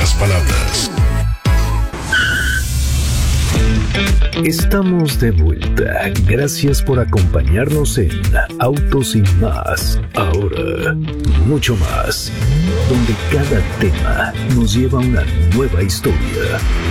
pocas palabras. Estamos de vuelta. Gracias por acompañarnos en Autos y Más. Ahora, mucho más. Donde cada tema nos lleva a una nueva historia.